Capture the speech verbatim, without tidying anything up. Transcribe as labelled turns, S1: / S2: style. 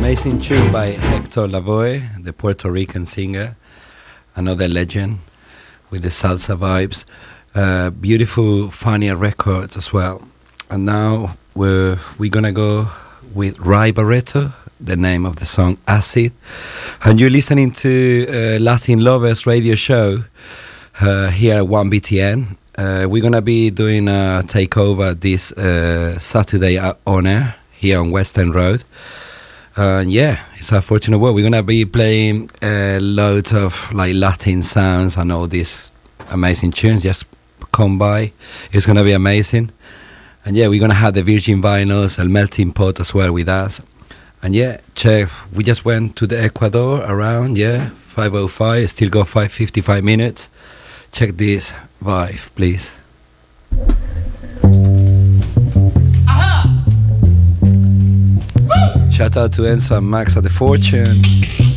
S1: Amazing tune by Hector Lavoe, the Puerto Rican singer, another legend with the salsa vibes. Uh, beautiful, funny record as well. And now we're, we're gonna go with Ray Barretto, the name of the song Acid. And you're listening to uh, Latin Lovers radio show uh, here at one B T N. Uh, we're gonna be doing a takeover this uh, Saturday on air here on Western Road. Uh, yeah, it's a fortunate world. We're gonna be playing uh, loads of like Latin sounds and all these amazing tunes. Just come by, it's gonna be amazing. And yeah, we're gonna have the Virgin Vinyls, El Melting Pot as well with us. And yeah, check. We just went to the Ecuador around yeah five oh five. Still got five fifty-five minutes. Check this vibe, please. Shout out to Enzo and Max at the Fortune.